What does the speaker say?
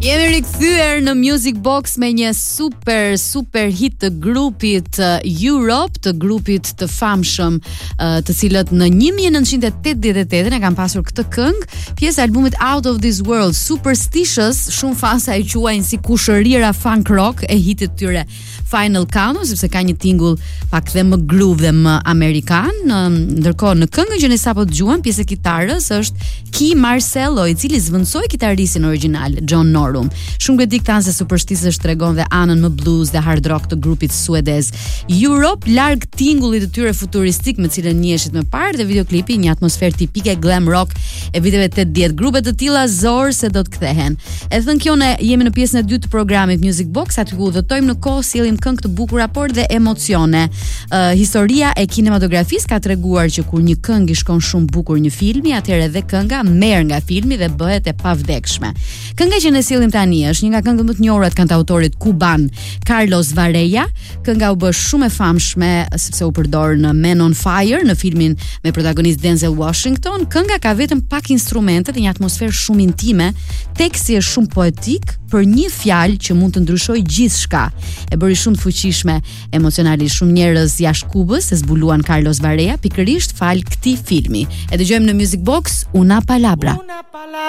Jemi rikthyer në Music Box me një super hit të grupit Europe, të grupit të famshëm, të cilët në 1988 ne kanë pasur këtë këngë, pjesë e albumit Out of This World, Superstitious, shumë fansa e quajnë si kushërira funk rock e hitit tyre Final Countdown, sepse ka një tingull pak dhe më groove dhe më amerikan. Ndërkohë në këngën që ne sapo dëgjuam, pjesë e kitarës është Key Marcello, i cili zvendçoi kitarisin origjinal John Norum. Shumë kritik thanë se Superstitious tregon dhe anën më blues dhe hard rock të grupit suedez Europe, larg tingullit të tyre futuristik me cilën njiheshit më parë, dhe videoklipi një atmosferë tipike glam rock e viteve 80. Grupe të tilla zor se do të kthehen. E thënë kjo, ne jemi në pjesën e dytë të programit Music Box, aty ku udhëtojmë në kohë, sillim këngë të bukura por dhe emocione. Historia e kinematografisë ka treguar që kur një këngë i shkon shumë bukur një filmi, atëherë edhe kënga merr nga filmi dhe bëhet e pavdekshme. Kënga që ne sillim tani është një nga këngët më të njohura të kantautorit kuban Carlos Varela. Kënga u bë shumë e famshme sepse u përdor në Men on Fire, në filmin me protagonist Denzel Washington. Kënga ka vetëm pak instrumente dhe një atmosferë shumë intime. Teksti është shumë poetik për një fjalë që mund të ndryshojë gjithçka. E bëri shumë të fuqishme emocionalisht. Shumë njerëz jashtë Kubës e zbuluan Carlos Varela pikërisht fal këtij filmi. E dëgjojmë në Music Box Una Palabra.